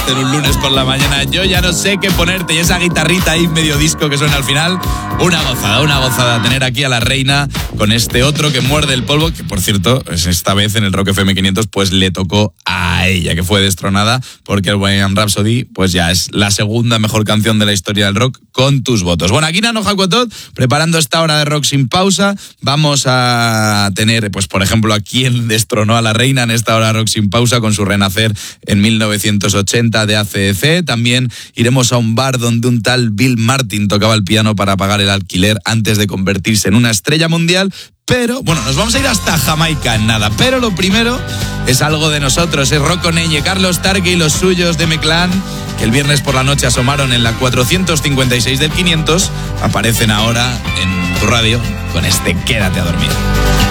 en un lunes por la mañana. Yo ya no sé qué ponerte, y esa guitarrita ahí medio disco que suena al final, una gozada tener aquí a la reina con este otro que muerde el polvo, que por cierto, esta vez en el Rock FM 500 pues le tocó a ella, que fue destronada, porque el Bohemian Rhapsody pues ya es la segunda mejor canción de la historia del rock con tus votos. Bueno, aquí Nano Jacotot, preparando esta hora de rock sin pausa. Vamos a tener, pues por ejemplo, a quien destronó a la reina en esta hora de rock sin pausa con su renacer en 1980 de AC/DC. También iremos a un bar donde un tal Bill Martin tocaba el piano para pagar el alquiler antes de convertirse en una estrella mundial. Pero, bueno, nos vamos a ir hasta Jamaica en nada. Pero lo primero es algo de nosotros. Es Rocco Neñe, Carlos Tarque y los suyos de M-Clan, que el viernes por la noche asomaron en la 456 del 500. Aparecen ahora en tu radio con este Quédate a dormir.